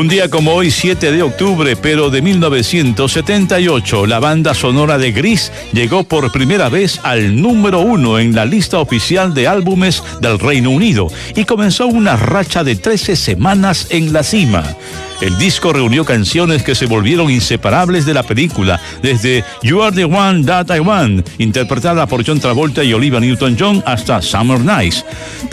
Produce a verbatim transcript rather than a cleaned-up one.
Un día como hoy, siete de octubre, pero de mil novecientos setenta y ocho, la banda sonora de Grease llegó por primera vez al número uno en la lista oficial de álbumes del Reino Unido y comenzó una racha de trece semanas en la cima. El disco reunió canciones que se volvieron inseparables de la película, desde You Are the One That I Want, interpretada por John Travolta y Olivia Newton-John, hasta Summer Nights.